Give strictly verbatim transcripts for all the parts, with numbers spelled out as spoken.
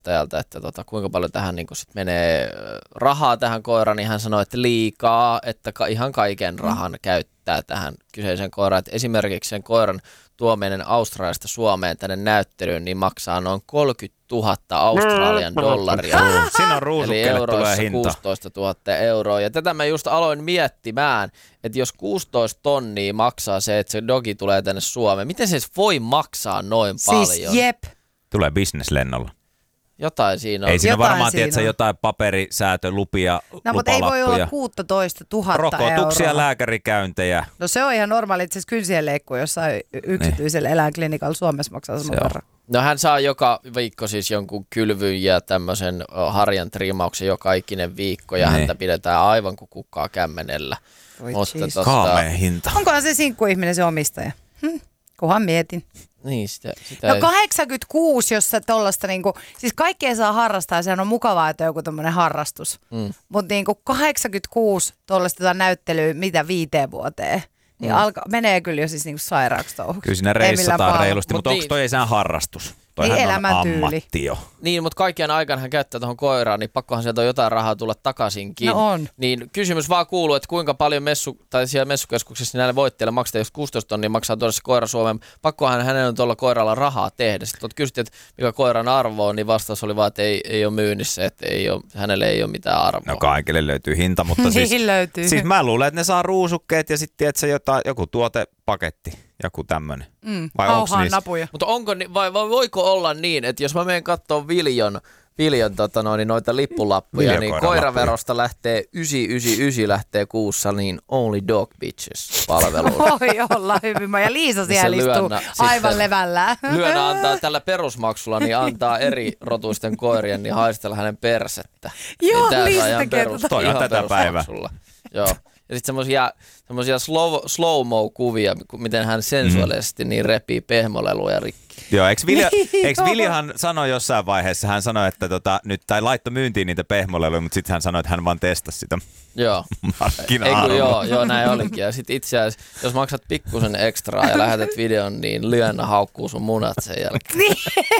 ajalta, että tota, kuinka paljon tähän niin sit menee rahaa tähän koiraan, niin hän sanoi, että liikaa, että ka- ihan kaiken rahan mm. käyttää tähän kyseiseen koiraan. Että esimerkiksi sen koiran tuominen Australiasta Suomeen tänne näyttelyyn, niin maksaa noin kolmekymmentätuhatta Australian dollaria. Siinä on ruusukkelle tulee hinta. kuusitoistatuhatta euroa. Ja tätä mä just aloin miettimään, että jos kuusitoista tonnia maksaa se, että se dogi tulee tänne Suomeen, miten se voi maksaa noin siis paljon? Jep. Tulee bisneslennolla. Jotain siinä on. Ei siinä Jotain varmaan, siinä tiedätkö, on. jotain paperisäätölupia, No mutta ei voi olla kuusitoista tuhatta rokotuksia, euroa. lääkärikäyntejä. No se on ihan normaali, itse asiassa kynsien leikku jossain yksityisellä niin. eläinklinikalla Suomessa maksaa saman Se verran. No hän saa joka viikko siis jonkun kylvyn ja tämmöisen harjan triimauksen joka ikinen viikko ja niin. häntä pidetään aivan kuin kukkaa kämmenellä. Mutta tota, kaamea hinta. onkohan se sinkkuihminen se omistaja? Hm, kunhan mietin. Niin, sitä, sitä No ei... kahdeksankymmentäkuusi, jos sä tollaista niinku, siis kaikkea saa harrastaa ja sehän on mukavaa, että on joku tommonen harrastus. Mm. Mutta niinku kahdeksankymmentäkuusi tollaista näyttelyä mitä viiteen vuoteen, niin mm. alka, menee kyllä jo siis niinku sairaaksi touhuksi. Kyllä siinä reissataan reilusti, mutta Mut onko niin. toi ei sään harrastus? Toihan Niin on elämäntyyli. ammatti jo. Niin, mutta kaikkien aikana hän käyttää tuohon koiraan, niin pakkohan sieltä on jotain rahaa tulla takaisinkin. No on. Niin kysymys vaan kuuluu, että kuinka paljon messu, tai siellä messukeskuksessa näille voitteille maksetaan, jos kuusitoista tonnia maksaa todella koira Suomeen. Pakkohan hänen on tuolla koiralla rahaa tehdä. Sitten olet kysytty, että mikä koiran arvo on, niin vastaus oli vaan, että ei, ei ole myynnissä, että ei ole, hänelle ei ole mitään arvoa. No kaikille löytyy hinta, mutta siis, Niin löytyy. siis mä luulen, että ne saa ruusukkeet ja sitten tiedätkö, jotain, joku tuotepaketti, joku tämmönen. Mm, vai onko hauhaan niissä? napuja. Mutta onko, vai, vai voiko olla niin, että jos mä menen katsomaan Viljon, Viljon tota noin, noita lippulappuja, niin koiraverosta lähtee yhdeksänsataayhdeksänkymmentäyhdeksän lähtee kuussa, niin Only Dog Bitches -palveluun. Voi olla hyvin. Ja Liisa siellä istuu Lyönnä, aivan levällään. Lyönä antaa tällä perusmaksulla, niin antaa eri rotuisten koirien, niin haistella hänen persettä. Joo, niin Liisa saa ihan tekee perus, tota. Toi on ihan tätä päivää. Joo. Ja sitten semmosia, semmosia slow, slow-mo-kuvia, miten hän sensuaalisesti niin repii pehmoleluja rikki. Joo, eikö, Vilja, Niin, eikö joo. Viljahan sanoi jossain vaiheessa, hän sanoi, että tota, nyt, tai laittoi myyntiin niitä pehmoleluja, mutta sitten hän sanoi, että hän vaan testasi sitä Joo. markkina-arvoa. Joo, joo, näin olikin. Ja sitten itse asiassa, jos maksat pikkusen ekstraa ja lähetät videon, niin Lyönnä haukkuu sun munat sen jälkeen.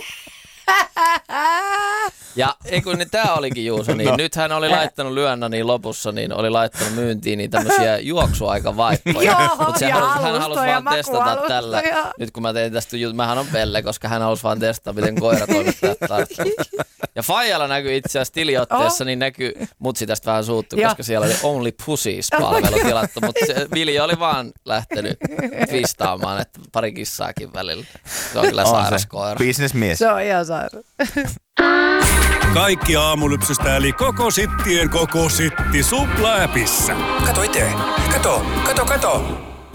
Ja ei kun niin tää olikin Juuso, niin no. Nyt hän oli laittanut Lyönnä niin lopussa, niin oli laittanut myyntiin niin tämmöisiä juoksuaikavaippoja. Mutta se halusi, hän halusi vaan testata tällä. Nyt kun mä tein tästä juttu, mähän on Pelle, koska hän halusi vaan testata, miten koira toimittaa tarttuu. Ja Faijalla näkyy itse asiassa tiliotteessa, oh. niin näkyy, mutsi tästä vähän suuttu, ja. Koska siellä oli Only Pussies-palvelu tilattu, mutta Vilja oli vaan lähtenyt twistaamaan, että pari kissaakin välillä. Se on kyllä sairas koira. Businessmies. Se on ihan sairas. Kaikki aamulypsystä eli koko sittien koko sitti Supla-appissa. Kato itse. Kato, kato, kato.